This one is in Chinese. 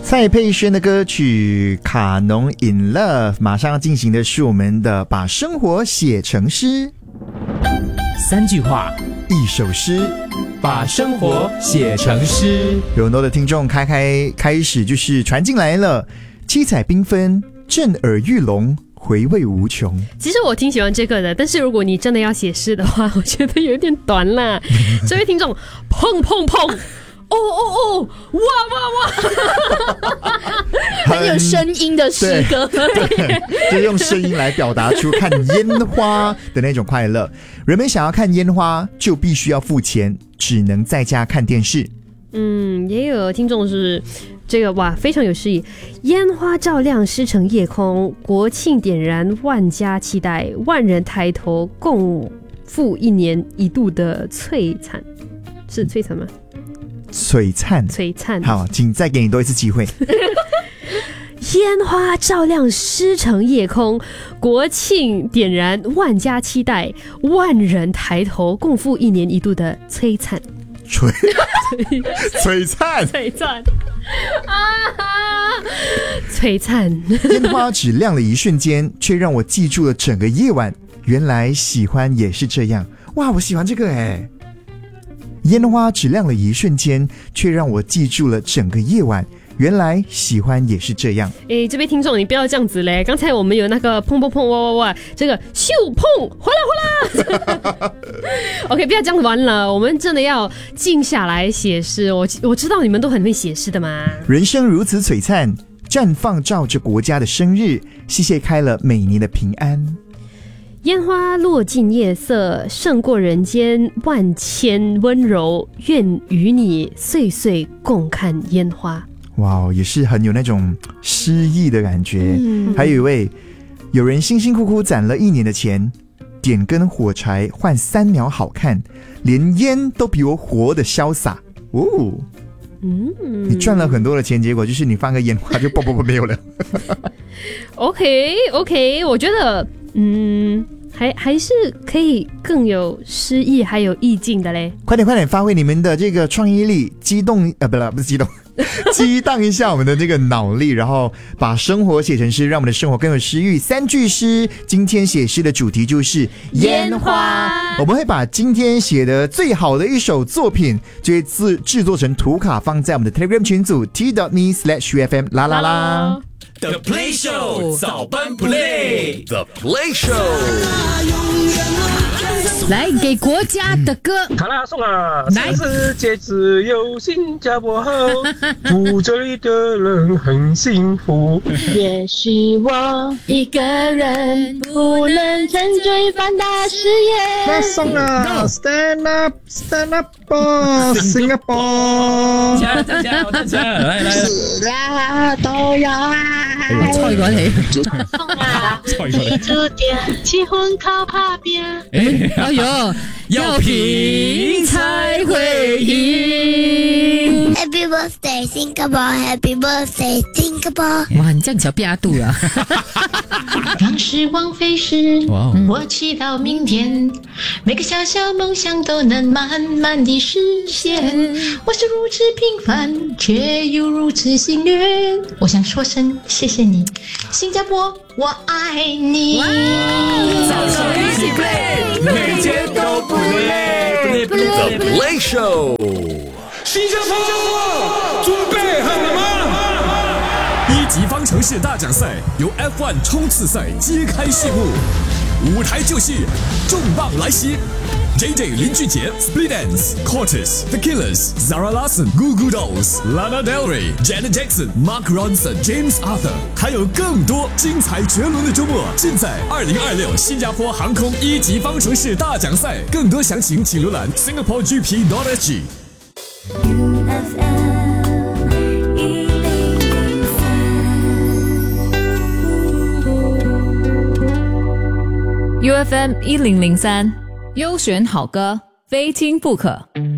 蔡佩轩的歌曲《卡农 in Love》，马上要进行的是我们的把生活写成诗。 3句话， 一首诗， 把生活写成诗。 有很多的听众开始就是传进来了，七彩缤纷，震耳欲聋，回味无穷。 其实我挺喜欢这个的，但是如果你真的要写诗的话，我觉得有点短啦。这位听众，砰砰砰。哦哦哦！哇哇哇！ 很有声音的诗歌， 对，就是用声音来表达出看烟花的那种快乐。人们想要看烟花，就必须要付钱，只能在家看电视。 也有听众是这个哇，非常有诗意。烟花照亮诗城夜空，国庆点燃万家期待，万人抬头共赴1年1度的璀璨，是璀璨吗？ 璀璨， 璀璨。 好，请再给你多一次机会。 烟花照亮诗城夜空，国庆点燃万家期待，万人抬头共赴1年1度的璀璨。 璀璨， 璀璨璀璨。 烟花只亮了一瞬间，却让我记住了整个夜晚。原来喜欢也是这样，哇，我喜欢这个哎。烟花只亮了一瞬间，却让我记住了整个夜晚。原来喜欢也是这样。 这位听众，你不要这样子嘞！刚才我们有那个砰砰砰哇哇哇，这个咻砰哗啦哗啦。OK， 不要这样玩了，我们真的要静下来写诗。我知道你们都很会写诗的嘛。 人生如此璀璨，绽放照着国家的生日，谢谢开了每年的平安。 烟花落尽夜色，胜过人间万千温柔。愿与你岁岁共看烟花。 哇，也是很有那种诗意的感觉。还有一位，有人辛辛苦苦攒了1年的钱，点根火柴换3秒好看，连烟都比我活得潇洒。哦，你赚了很多的钱，结果就是你放个烟花就啵啵啵没有了。 OK， 我觉得还是可以更有诗意还有意境的嘞。 快点发挥你们的这个创意力，激荡一下我们的这个脑力，然后把生活写成诗，让我们的生活更有诗意。3句诗，今天写诗的主题就是烟花。我们会把今天写的最好的一首作品就会制作成图卡，放在我们的 Telegram 群组 t.me/UFM 啦啦啦。 The Play Show 早班 Play The Play Show 来给国家的歌。 卡拉颂啊，全世界只有新加坡好，住这里的人很幸福。 也许我一个人不能成就放大视野。 卡拉颂啊 ，Stand up Singapore。 加油，来， 是啦，都要爱。 蔡過你， 你注定结婚靠打拼。 哎呦，要拼才会赢。 Happy birthday Singapore, Happy birthday Singapore。 哇，你这样小变阿杜啊！ 让时光飞逝，我祈祷明天，每个小小梦想都能慢慢地实现。我是如此平凡，却又如此幸运。我想说声谢谢你，新加坡，我爱你。 早上一起 play， 每天都不累。 The Play Show。 新加坡，准备好了吗？1级方程式大奖赛由 F1 冲刺赛揭开序幕，舞台就是重磅来袭。JJ 林俊杰 Split Enz、Cortez The Killers、Zara Larsson、Goo Goo Dolls、Lana Del Rey、Janet Jackson、Mark Ronson、James Arthur， 还有更多精彩绝伦的周末，尽在2026新加坡航空1级方程式大奖赛。更多详情请浏览 singaporegp.sg。 UFM 1003，优选好歌，非听不可。